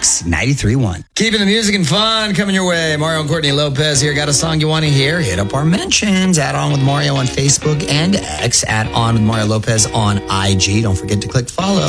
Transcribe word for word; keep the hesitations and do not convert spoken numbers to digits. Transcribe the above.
X ninety-three point one. Keeping the music and fun coming your way. Mario and Courtney Lopez here. Got a song you want to hear? Hit up our mentions. Add On With Mario on Facebook and X. Add On With Mario Lopez on I G. Don't forget to click follow.